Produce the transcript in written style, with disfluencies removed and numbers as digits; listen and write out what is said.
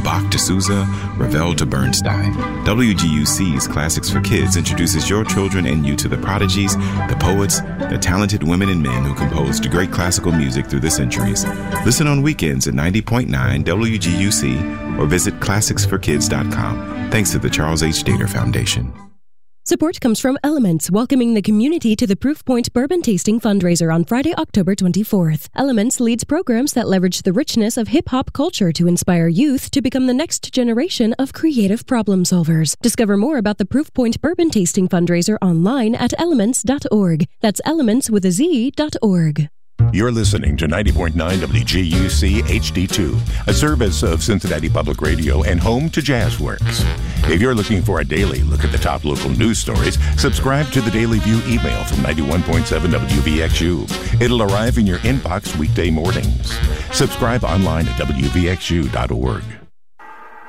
from Bach to Sousa, Ravel to Bernstein. WGUC's Classics for Kids introduces your children and you to the prodigies, the poets, the talented women and men who composed great classical music through the centuries. Listen on weekends at 90.9 WGUC or visit classicsforkids.com. Thanks to the Charles H. Dater Foundation. Support comes from Elements, welcoming the community to the Proof Point Bourbon Tasting Fundraiser on Friday, October 24th. Elements leads programs that leverage the richness of hip-hop culture to inspire youth to become the next generation of creative problem solvers. Discover more about the Proof Point Bourbon Tasting Fundraiser online at elements.org. That's elements.org. You're listening to 90.9 WGUC HD2, a service of Cincinnati Public Radio and home to Jazzworks. If you're looking for a daily look at the top local news stories, subscribe to the Daily View email from 91.7 WVXU. It'll arrive in your inbox weekday mornings. Subscribe online at WVXU.org.